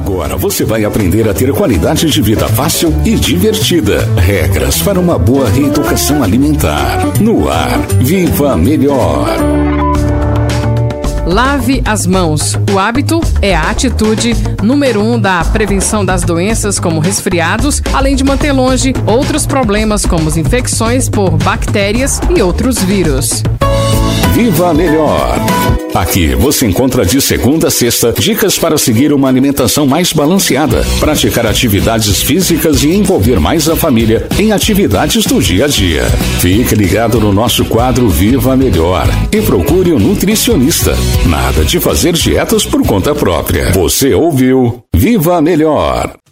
Agora você vai aprender a ter qualidade de vida fácil e divertida. Regras para uma boa reeducação alimentar. No ar, Viva Melhor. Lave as mãos. O hábito é a atitude número 1 da prevenção das doenças como resfriados, além de manter longe outros problemas como as infecções por bactérias e outros vírus. Viva Melhor. Aqui você encontra de segunda a sexta dicas para seguir uma alimentação mais balanceada, praticar atividades físicas e envolver mais a família em atividades do dia a dia. Fique ligado no nosso quadro Viva Melhor e procure um nutricionista. Nada de fazer dietas por conta própria. Você ouviu Viva Melhor.